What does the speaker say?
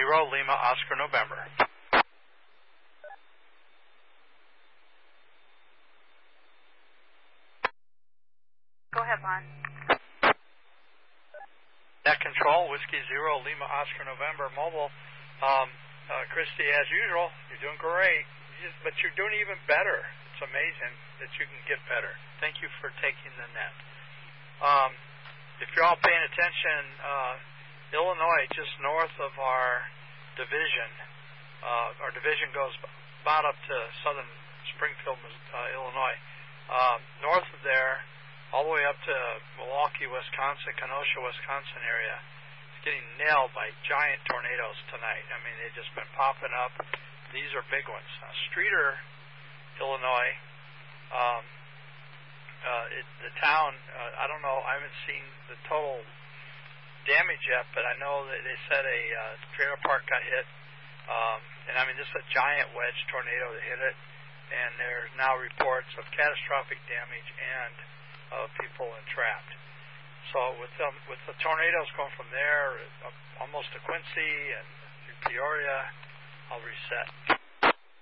Lima Oscar November. Go ahead, Lon. Net Control, Whiskey 0 Lima Oscar November mobile. Christy, as usual, you're doing great, but you're doing even better. It's amazing that you can get better. Thank you for taking the net. If you're all paying attention, Illinois, just north of our division goes about up to southern Springfield, Illinois. North of there, all the way up to Milwaukee, Wisconsin, Kenosha, Wisconsin area, it's getting nailed by giant tornadoes tonight. I mean, they've just been popping up. These are big ones. Streator, Illinois, the town, I don't know, I haven't seen the total damage yet, but I know that they said a trailer park got hit. And I mean, this is a giant wedge tornado that hit it, and there's now reports of catastrophic damage and of people entrapped. So with the tornadoes going from there almost to Quincy and through Peoria, I'll reset.